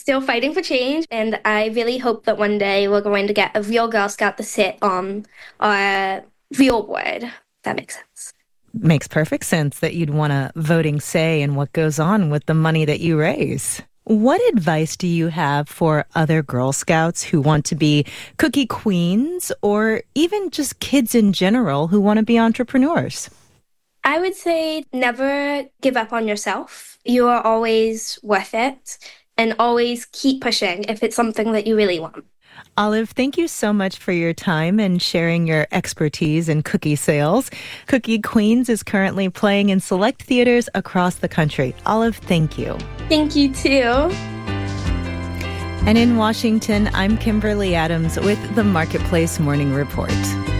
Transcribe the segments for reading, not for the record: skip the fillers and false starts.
still fighting for change, and I really hope that one day we're going to get a real Girl Scout to sit on our real board. If that makes sense. Makes perfect sense that you'd want a voting say in what goes on with the money that you raise. What advice do you have for other Girl Scouts who want to be cookie queens, or even just kids in general who want to be entrepreneurs? I would say never give up on yourself. You are always worth it, and always keep pushing if it's something that you really want. Olive, thank you so much for your time and sharing your expertise in cookie sales. Cookie Queens is currently playing in select theaters across the country. Olive, thank you. Thank you, too. And in Washington, I'm Kimberly Adams with the Marketplace Morning Report.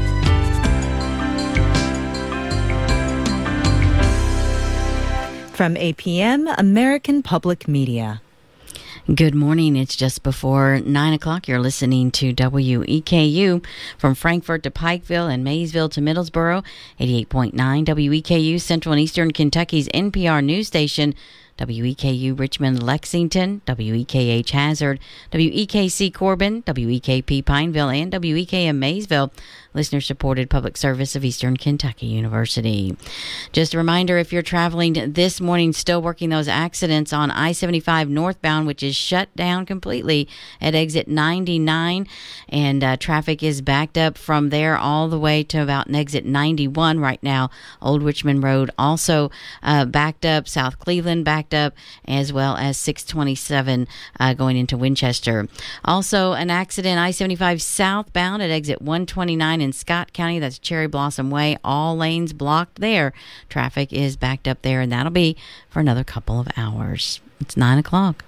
From APM, American Public Media. Good morning. It's just before 9 o'clock. You're listening to WEKU from Frankfort to Pikeville and Maysville to Middlesboro. 88.9 WEKU, Central and Eastern Kentucky's NPR news station. WEKU Richmond, Lexington, WEKH Hazard, WEKC Corbin, WEKP Pineville, and WEKM Maysville. Listener-supported public service of Eastern Kentucky University. Just a reminder, if you're traveling this morning, still working those accidents on I-75 northbound, which is shut down completely at exit 99, and traffic is backed up from there all the way to about exit 91 right now. Old Richmond Road also backed up, South Cleveland backed up, as well as 627 going into Winchester. Also, an accident I-75 southbound at exit 129 in Scott County. That's Cherry Blossom Way. All lanes blocked there. Traffic is backed up there, and that'll be for another couple of hours. It's 9 o'clock.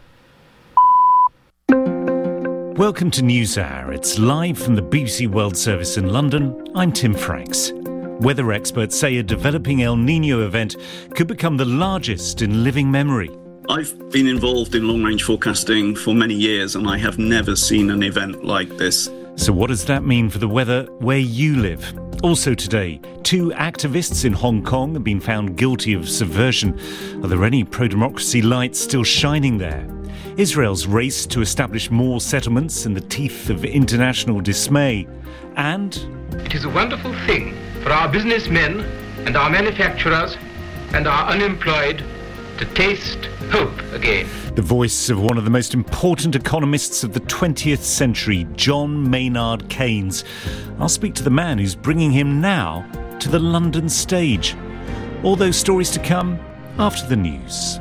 Welcome to NewsHour. It's live from the BBC World Service in London. I'm Tim Franks. Weather experts say a developing El Niño event could become the largest in living memory. I've been involved in long-range forecasting for many years, and I have never seen an event like this. So what does that mean for the weather where you live? Also today, 2 activists in Hong Kong have been found guilty of subversion. Are there any pro-democracy lights still shining there? Israel's race to establish more settlements in the teeth of international dismay. And it is a wonderful thing for our businessmen and our manufacturers and our unemployed to taste hope again. The voice of one of the most important economists of the 20th century, John Maynard Keynes. I'll speak to the man who's bringing him now to the London stage. All those stories to come after the news.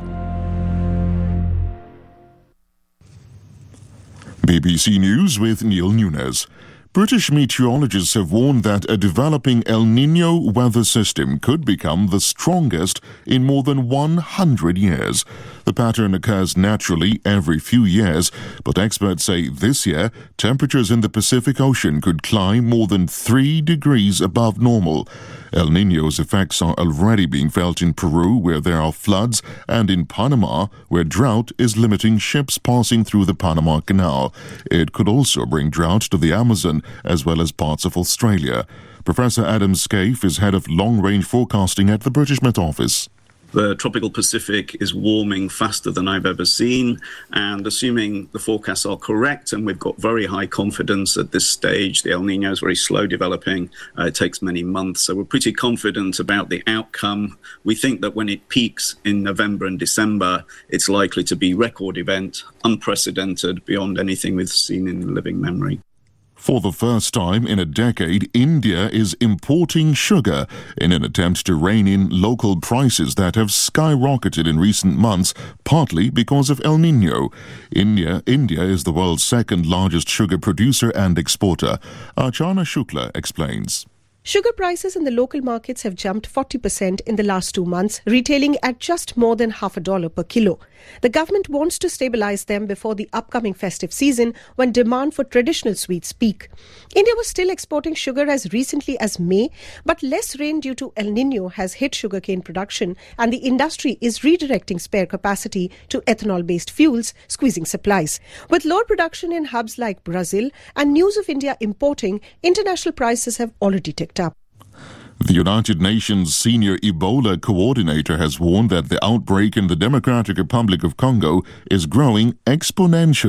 BBC News with Neil Nunes. British meteorologists have warned that a developing El Niño weather system could become the strongest in more than 100 years. The pattern occurs naturally every few years, but experts say this year temperatures in the Pacific Ocean could climb more than 3 degrees above normal. El Niño's effects are already being felt in Peru, where there are floods, and in Panama, where drought is limiting ships passing through the Panama Canal. It could also bring drought to the Amazon, as well as parts of Australia. Professor Adam Scaife is head of long-range forecasting at the British Met Office. The tropical Pacific is warming faster than I've ever seen, and assuming the forecasts are correct, and we've got very high confidence at this stage, the El Niño is very slow developing, it takes many months, so we're pretty confident about the outcome. We think that when it peaks in November and December, it's likely to be record event, unprecedented, beyond anything we've seen in living memory. For the first time in a decade, India is importing sugar in an attempt to rein in local prices that have skyrocketed in recent months, partly because of El Niño. India is the world's second largest sugar producer and exporter. Archana Shukla explains. Sugar prices in the local markets have jumped 40% in the last 2 months, retailing at just more than $0.50 per kilo. The government wants to stabilize them before the upcoming festive season, when demand for traditional sweets peak. India was still exporting sugar as recently as May, but less rain due to El Niño has hit sugarcane production, and the industry is redirecting spare capacity to ethanol-based fuels, squeezing supplies. With lower production in hubs like Brazil and news of India importing, international prices have already ticked up. The United Nations senior Ebola coordinator has warned that the outbreak in the Democratic Republic of Congo is growing exponentially.